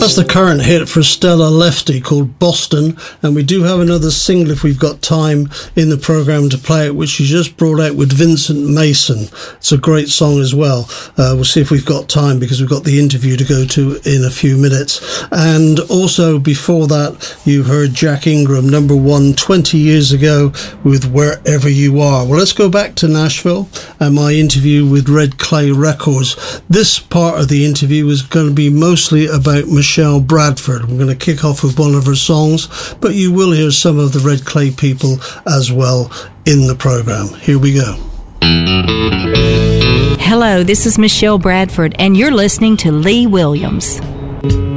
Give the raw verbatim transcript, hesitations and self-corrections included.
That's the current hit for Stella Lefty called Boston, and we do have another single if we've got time in the programme to play it, which she just brought out with Vincent Mason. It's a great song as well. Uh, we'll see if we've got time because we've got the interview to go to in a few minutes. And also before that, you heard Jack Ingram, number one, twenty years ago with Wherever You Are. Well, let's go back to Nashville and my interview with Red Clay Records. This part of the interview is going to be mostly about Michelle Bradford. We're going to kick off with one of her songs, but you will hear some of the Red Clay people as well in the program. Here we go. Hello, this is Michelle Bradford, and you're listening to Lee Williams.